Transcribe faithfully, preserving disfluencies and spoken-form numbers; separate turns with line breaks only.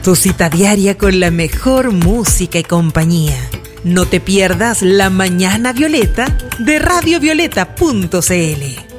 Tu cita diaria con la mejor música y compañía. No te pierdas La Mañana Violeta de radio violeta punto c l.